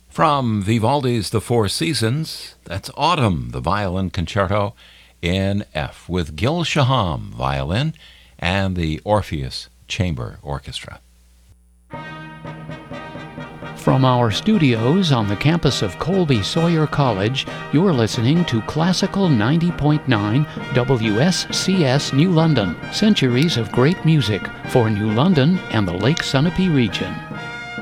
From Vivaldi's The Four Seasons, that's Autumn, the Violin Concerto in F, with Gil Shaham, violin, and the Orpheus Chamber Orchestra. From our studios on the campus of Colby Sawyer College, you're listening to Classical 90.9 WSCS New London, centuries of great music for New London and the Lake Sunapee region.